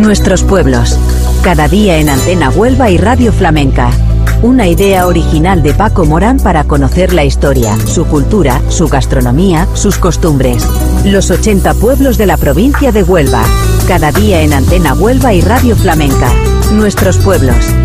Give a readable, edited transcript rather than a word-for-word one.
Nuestros pueblos. Cada día en Antena Huelva y Radio Flamenca. Una idea original de Paco Morán para conocer la historia, su cultura, su gastronomía, sus costumbres. Los 80 pueblos de la provincia de Huelva. Cada día en Antena Huelva y Radio Flamenca. Nuestros pueblos.